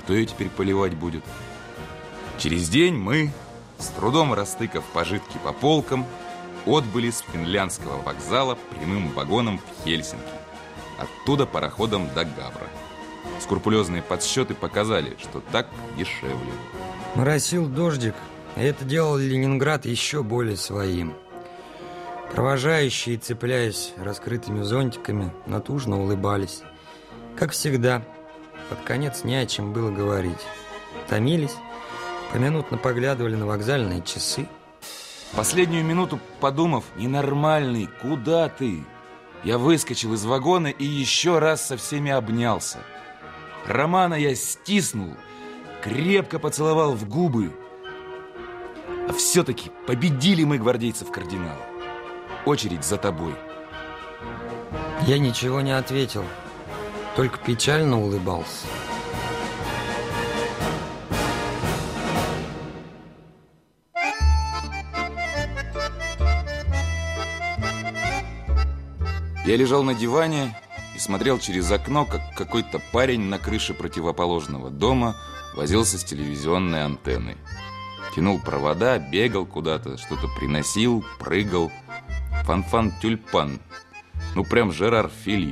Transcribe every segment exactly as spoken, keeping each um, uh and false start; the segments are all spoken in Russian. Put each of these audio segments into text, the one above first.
кто ее теперь поливать будет? Через день мы, с трудом растыкав пожитки по полкам, отбыли с финляндского вокзала прямым вагоном в Хельсинки. Оттуда пароходом до Гавра. Скрупулезные подсчеты показали, что так дешевле. Моросил дождик, и это делало Ленинград еще более своим. Провожающие, цепляясь раскрытыми зонтиками, натужно улыбались. Как всегда, под конец не о чем было говорить. Томились, поминутно поглядывали на вокзальные часы. Последнюю минуту, подумав: ненормальный, куда ты? Я выскочил из вагона и еще раз со всеми обнялся. Романа я стиснул, крепко поцеловал в губы. А все-таки победили мы гвардейцев кардинала. Очередь за тобой. Я ничего не ответил, только печально улыбался. Я лежал на диване и смотрел через окно, как какой-то парень на крыше противоположного дома возился с телевизионной антенной. Тянул провода, бегал куда-то, что-то приносил, прыгал. Фанфан-тюльпан. Ну, прям Жерар Филипп.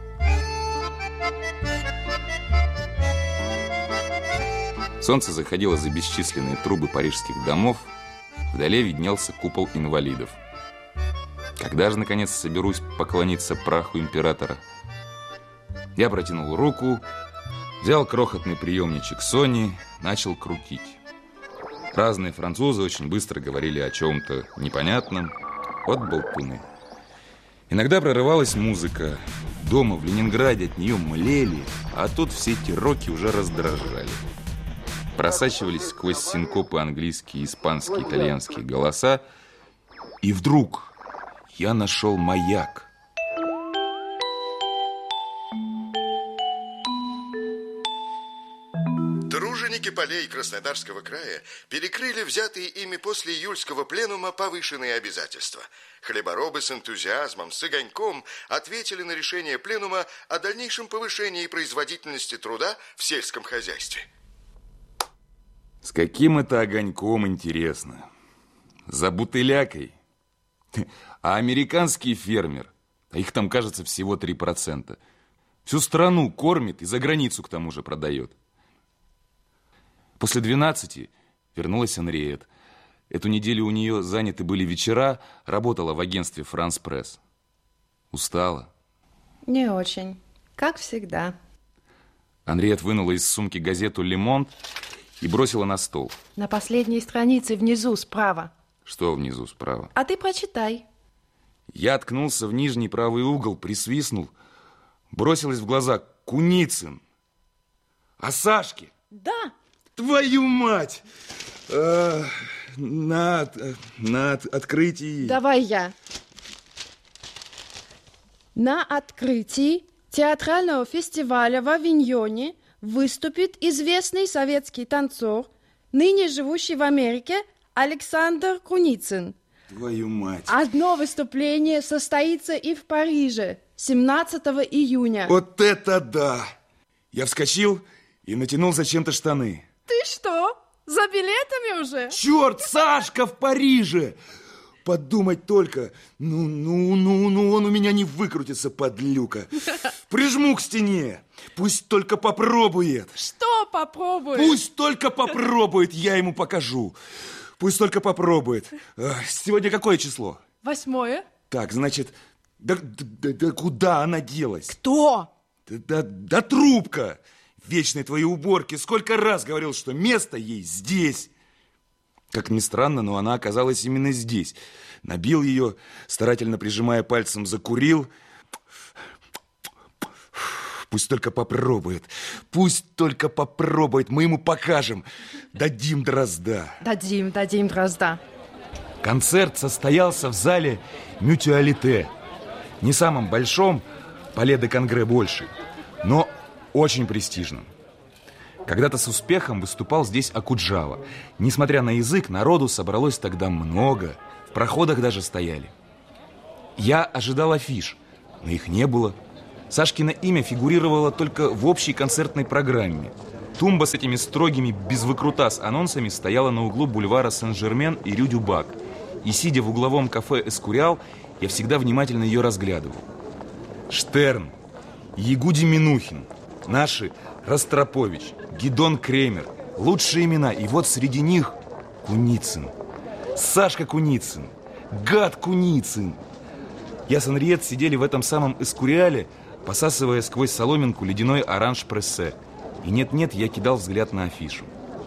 Солнце заходило за бесчисленные трубы парижских домов. Вдали виднелся купол инвалидов. Когда же, наконец, соберусь поклониться праху императора? Я протянул руку, взял крохотный приемничек Sony, начал крутить. Разные французы очень быстро говорили о чем-то непонятном. Вот болтуны. Иногда прорывалась музыка. Дома в Ленинграде от нее млели, а тут все эти роки уже раздражали. Просачивались сквозь синкопы английские, испанские, итальянские голоса. И вдруг я нашел маяк. Труженики полей Краснодарского края перекрыли взятые ими после июльского пленума повышенные обязательства. Хлеборобы с энтузиазмом, с огоньком ответили на решение пленума о дальнейшем повышении производительности труда в сельском хозяйстве. С каким это огоньком, интересно? За бутылякой? А американский фермер, а их там, кажется, всего три процента, всю страну кормит и за границу к тому же продает. После двенадцати вернулась Анриет. Эту неделю у нее заняты были вечера, работала в агентстве «Франс Пресс». Устала? Не очень, как всегда. Анриет вынула из сумки газету «Ле Монт» и бросила на стол. На последней странице внизу справа. Что внизу справа? А ты прочитай. Я ткнулся в нижний правый угол, присвистнул. Бросилась в глаза Куницын. О Сашке? Да. Твою мать! А, на, на открытии... Давай я. На открытии театрального фестиваля в Авиньоне выступит известный советский танцор, ныне живущий в Америке, Александр Куницын. Твою мать! Одно выступление состоится и в Париже семнадцатого июня. Вот это да! Я вскочил и натянул зачем-то штаны. Ты что, за билетами уже? Черт, Сашка в Париже! Подумать только, ну, ну, ну, ну, он у меня не выкрутится, подлюка. Прижму к стене, пусть только попробует. Что попробует? Пусть только попробует, я ему покажу. Пусть только попробует. Сегодня какое число? Восьмое. Так, значит, да, да, да куда она делась? Кто? Да, да, да трубка. Вечные твои уборки. Сколько раз говорил, что место ей здесь. Как ни странно, но она оказалась именно здесь. Набил ее, старательно прижимая пальцем, закурил. Пусть только попробует. Пусть только попробует. Мы ему покажем. Дадим дрозда. Дадим, дадим дрозда. Концерт состоялся в зале Мютуалите. Не самом большом, Пале де Конгре больше, но очень престижным. Когда-то с успехом выступал здесь Окуджава. Несмотря на язык, народу собралось тогда много. В проходах даже стояли. Я ожидал афиш, но их не было. Сашкино имя фигурировало только в общей концертной программе. Тумба с этими строгими без выкрутас анонсами стояла на углу бульвара Сен-Жермен и Рю-Дю-Бак. И, сидя в угловом кафе «Эскуриал», я всегда внимательно ее разглядывал. Штерн, Ягуди Минухин, наши Ростропович, Гидон Кремер. Лучшие имена. И вот среди них Куницын. Сашка Куницын. Гад Куницын. Я с Анриет сидели в этом самом «Эскуриале», посасывая сквозь соломинку ледяной оранж-прессе. И нет-нет, я кидал взгляд на афишу.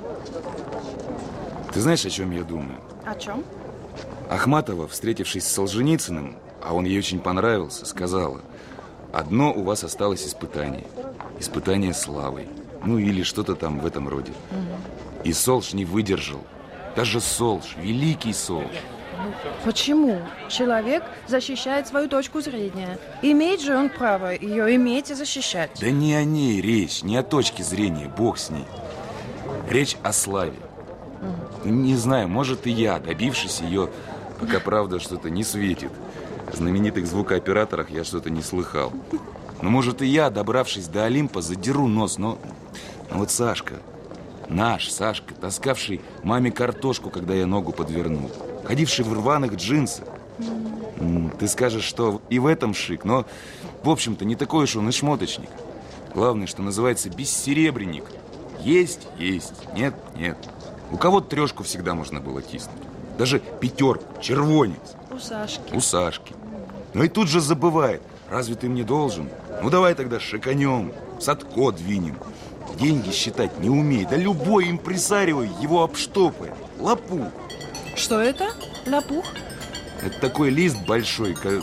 Ты знаешь, о чем я думаю? О чем? Ахматова, встретившись с Солженицыным, а он ей очень понравился, сказала: одно у вас осталось испытание. Испытание славой. Ну или что-то там в этом роде. Угу. И Солж не выдержал. Даже Солж, великий Солж. Почему? Человек защищает свою точку зрения. Имеет же он право ее иметь и защищать. Да не о ней речь, не о точке зрения, бог с ней. Речь о славе. Угу. Не знаю, может и я, добившись ее, пока правда что-то не светит. О знаменитых звукооператорах я что-то не слыхал. Но может и я, добравшись до Олимпа, задеру нос, но... но вот Сашка, наш Сашка, таскавший маме картошку, когда я ногу подвернул, ходивший в рваных джинсах. Ты скажешь, что и в этом шик, но, в общем-то, не такой уж он и шмоточник. Главное, что называется, бессеребренник. Есть, есть, нет, нет. У кого-то трешку всегда можно было тиснуть. Даже пятерку, червонец. У Сашки. У Сашки. Но и тут же забывает. Разве ты мне должен? Ну давай тогда шиканем, Садко двинем. Деньги считать не умеет. Да любой импресарио его обштопает. Лопух. Что это? Лопух? Это такой лист большой, как...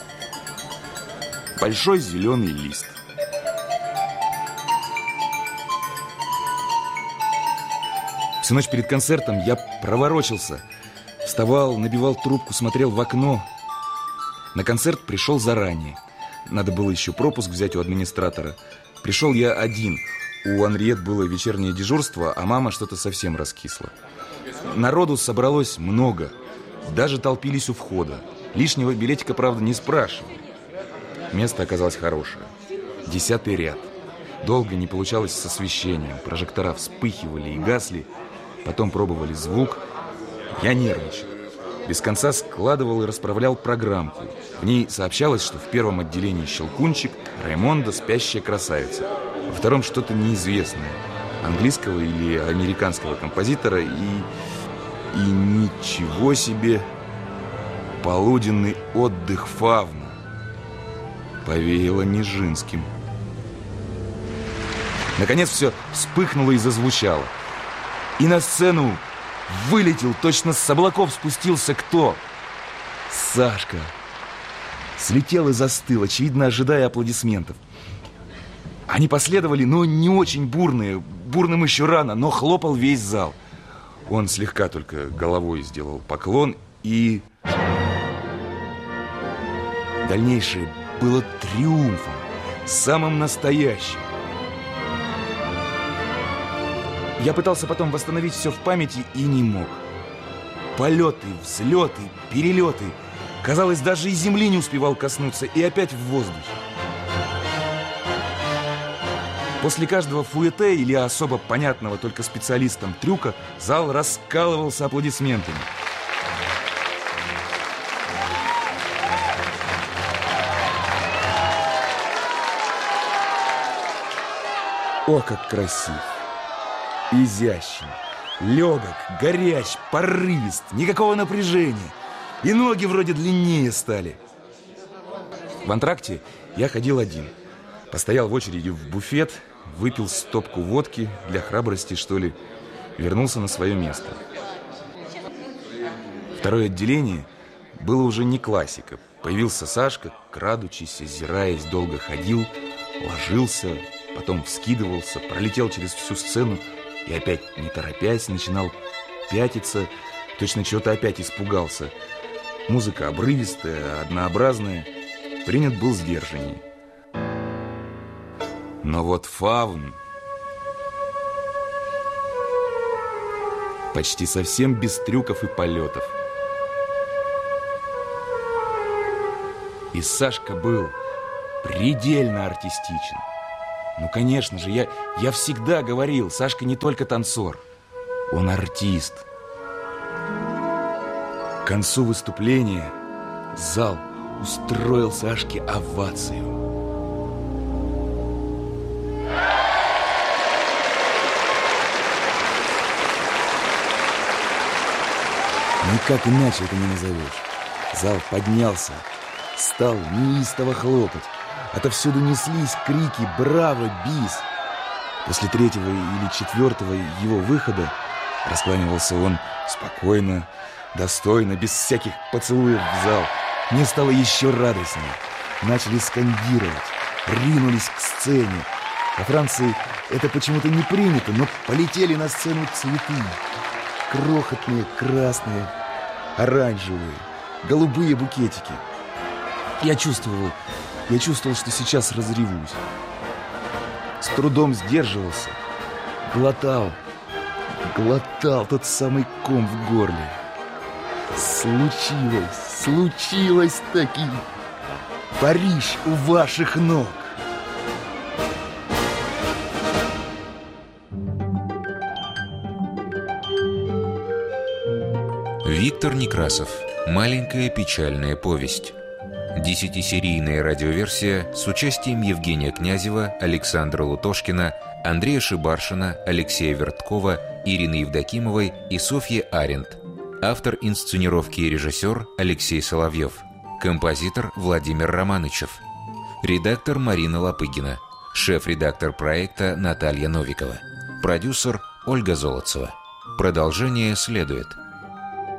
большой зеленый лист. Всю ночь перед концертом я проворочился. Вставал, набивал трубку, смотрел в окно. На концерт пришел заранее. Надо было еще пропуск взять у администратора. Пришел я один. У Анриет было вечернее дежурство, а мама что-то совсем раскисла. Народу собралось много. Даже толпились у входа. Лишнего билетика, правда, не спрашивали. Место оказалось хорошее. Десятый ряд. Долго не получалось с освещением. Прожектора вспыхивали и гасли. Потом пробовали звук. Я нервничал. Без конца складывал и расправлял программку. В ней сообщалось, что в первом отделении «Щелкунчик», Раймонда «Спящая красавица». Во втором что-то неизвестное. Английского или американского композитора. И... и ничего себе! Полуденный отдых Фавна. Повеяло Нижинским. Наконец все вспыхнуло и зазвучало. И на сцену вылетел, точно с облаков спустился кто? Сашка. Слетел и застыл, очевидно, ожидая аплодисментов. Они последовали, но не очень бурные. Бурным еще рано, но хлопал весь зал. Он слегка только головой сделал поклон, и... дальнейшее было триумфом, самым настоящим. Я пытался потом восстановить все в памяти и не мог. Полеты, взлеты, перелеты. Казалось, даже и земли не успевал коснуться, и опять в воздухе. После каждого фуэте или особо понятного только специалистам трюка зал раскалывался аплодисментами. О, как красив! Изящен, легок, горяч, порывист, никакого напряжения. И ноги вроде длиннее стали. В антракте я ходил один. Постоял в очереди в буфет, выпил стопку водки, для храбрости, что ли, вернулся на свое место. Второе отделение было уже не классика. Появился Сашка, крадучись, озираясь, долго ходил, ложился, потом вскидывался, пролетел через всю сцену и опять, не торопясь, начинал пятиться, точно чего-то опять испугался. Музыка обрывистая, однообразная, принят был сдержаннее. Но вот Фавн почти совсем без трюков и полетов. И Сашка был предельно артистичен. Ну, конечно же, я, я всегда говорил, Сашка не только танцор, он артист. К концу выступления зал устроил Сашке овацию. Никак иначе это не назовешь. Зал поднялся, стал неистово хлопать. Отовсюду неслись крики «Браво! Бис!». После третьего или четвертого его выхода раскланивался он спокойно, достойно, без всяких поцелуев в зал. Мне стало еще радостнее. Начали скандировать, ринулись к сцене. Во Франции это почему-то не принято, но полетели на сцену цветы. Крохотные, красные, оранжевые, голубые букетики. Я чувствовал, я чувствовал, что сейчас разревусь. С трудом сдерживался, глотал, глотал тот самый ком в горле. Случилось, случилось таки. Париж у ваших ног. Виктор Некрасов. Маленькая печальная повесть. Десятисерийная радиоверсия с участием Евгения Князева, Александра Лутошкина, Андрея Шибаршина, Алексея Верткова, Ирины Евдокимовой и Софьи Аренд. Автор инсценировки и режиссер Алексей Соловьев. Композитор Владимир Романычев. Редактор Марина Лопыгина. Шеф-редактор проекта Наталья Новикова. Продюсер Ольга Золотцева. Продолжение следует.